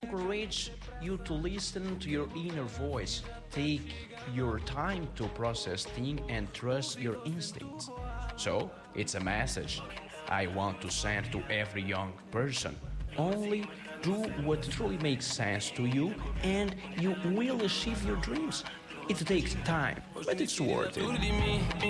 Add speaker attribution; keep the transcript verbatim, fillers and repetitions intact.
Speaker 1: encourage you to listen to your inner voice. Take your time to process things and trust your instincts. So, it's a message I want to send to every young person. Only do what truly makes sense to you, and you will achieve your dreams. It takes time, but it's worth it.